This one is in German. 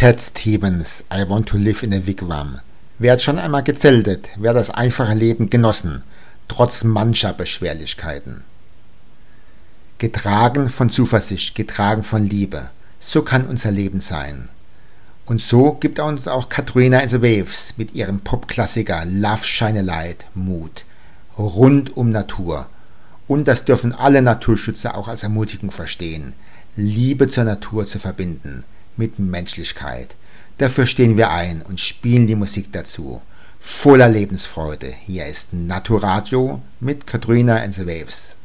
Cat Stevens, I Want to Live in a Wigwam. Wer hat schon einmal gezeltet, wer das einfache Leben genossen, trotz mancher Beschwerlichkeiten. Getragen von Zuversicht, getragen von Liebe, so kann unser Leben sein. Und so gibt uns auch Katrina and the Waves mit ihrem Popklassiker Love Shine a Light Mut. Rund um Natur. Und das dürfen alle Naturschützer auch als Ermutigung verstehen. Liebe zur Natur zu verbinden mit Menschlichkeit. Dafür stehen wir ein und spielen die Musik dazu. Voller Lebensfreude. Hier ist Naturadio mit Katrina and the Waves.